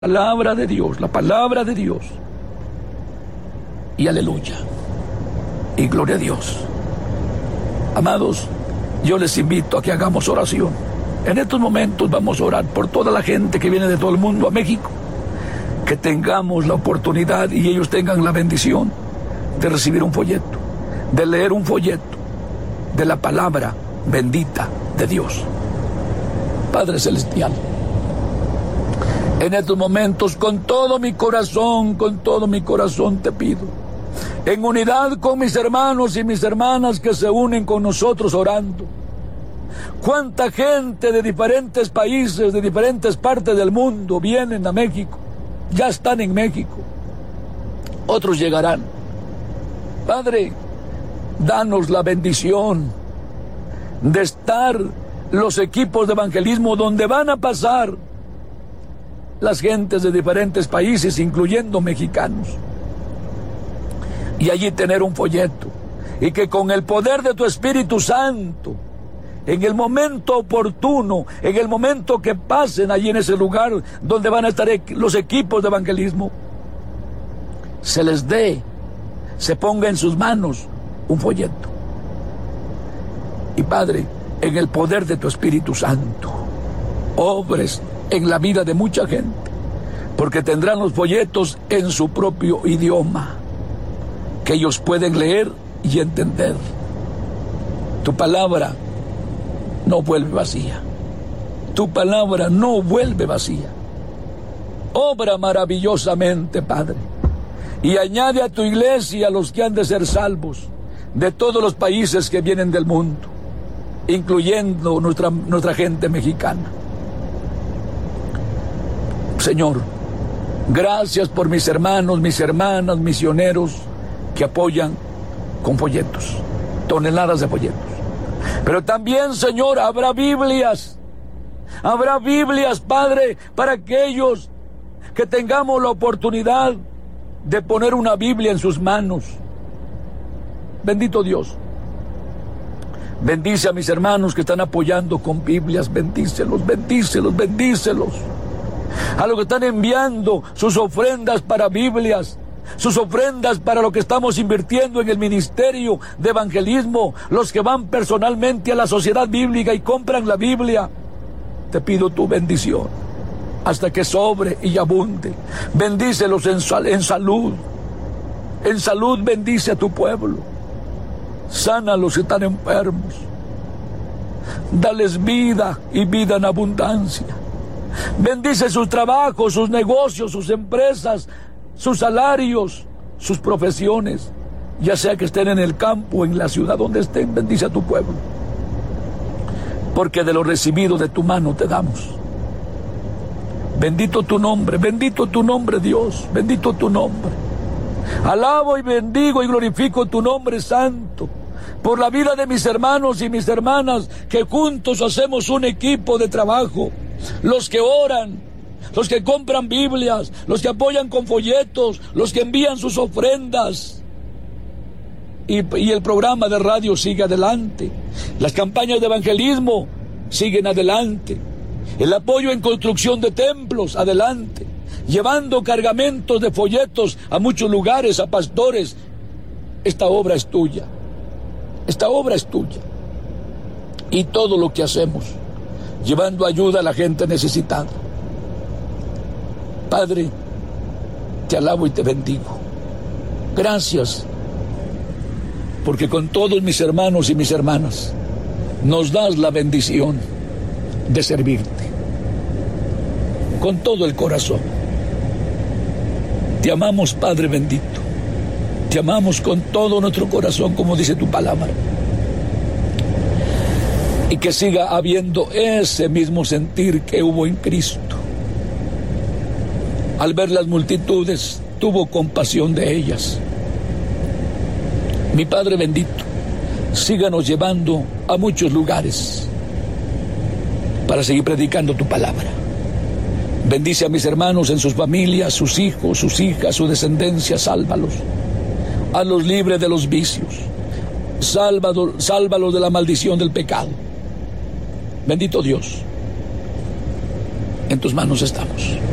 Palabra de Dios, la palabra de Dios. Y aleluya. Y gloria a Dios. Amados, yo les invito a que hagamos oración. En estos momentos vamos a orar por toda la gente que viene de todo el mundo a México. Que tengamos la oportunidad y ellos tengan la bendición de recibir un folleto, de leer un folleto de la palabra bendita de Dios. Padre Celestial, en estos momentos, con todo mi corazón te pido, en unidad con mis hermanos y mis hermanas que se unen con nosotros orando. Cuánta gente de diferentes países, de diferentes partes del mundo vienen a México, ya están en México, otros llegarán. Padre, danos la bendición de estar los equipos de evangelismo donde van a pasar las gentes de diferentes países, incluyendo mexicanos, y allí tener un folleto, y que con el poder de tu Espíritu Santo, en el momento oportuno, en el momento que pasen allí en ese lugar donde van a estar los equipos de evangelismo, se les dé, se ponga en sus manos un folleto. Y Padre, en el poder de tu Espíritu Santo, obres en la vida de mucha gente, porque tendrán los folletos en su propio idioma, que ellos pueden leer y entender. Tu palabra no vuelve vacía. Tu palabra no vuelve vacía. Obra maravillosamente, Padre, y añade a tu iglesia a los que han de ser salvos de todos los países que vienen del mundo, incluyendo nuestra gente mexicana. Señor, gracias por mis hermanos, mis hermanas, misioneros que apoyan con folletos, toneladas de folletos. Pero también, Señor, habrá Biblias, Padre, para aquellos que tengamos la oportunidad de poner una Biblia en sus manos. Bendito Dios. Bendice a mis hermanos que están apoyando con Biblias, bendícelos. A los que están enviando sus ofrendas para Biblias, sus ofrendas para lo que estamos invirtiendo en el ministerio de evangelismo, los que van personalmente a la sociedad bíblica y compran la Biblia, te pido tu bendición hasta que sobre y abunde. Bendícelos en salud. En salud bendice a tu pueblo. Sana a los que están enfermos. Dales vida y vida en abundancia. Bendice sus trabajos, sus negocios, sus empresas, sus salarios, sus profesiones, ya sea que estén en el campo o en la ciudad donde estén. Bendice a tu pueblo, porque de lo recibido de tu mano te damos. Bendito tu nombre, Dios, bendito tu nombre. Alabo y bendigo y glorifico tu nombre santo por la vida de mis hermanos y mis hermanas, que juntos hacemos un equipo de trabajo. Los que oran, los que compran Biblias, los que apoyan con folletos, los que envían sus ofrendas. Y el programa de radio sigue adelante. Las campañas de evangelismo siguen adelante. El apoyo en construcción de templos, adelante. Llevando cargamentos de folletos a muchos lugares, a pastores. Esta obra es tuya. Esta obra es tuya. Y todo lo que hacemos, llevando ayuda a la gente necesitada. Padre, te alabo y te bendigo. Gracias, porque con todos mis hermanos y mis hermanas nos das la bendición de servirte con todo el corazón. Te amamos, Padre bendito. Te amamos con todo nuestro corazón, como dice tu palabra. Y que siga habiendo ese mismo sentir que hubo en Cristo. Al ver las multitudes, tuvo compasión de ellas. Mi Padre bendito, síganos llevando a muchos lugares para seguir predicando tu palabra. Bendice a mis hermanos en sus familias, sus hijos, sus hijas, su descendencia, sálvalos. Hazlos libres de los vicios. Sálvalos de la maldición del pecado. Bendito Dios, en tus manos estamos.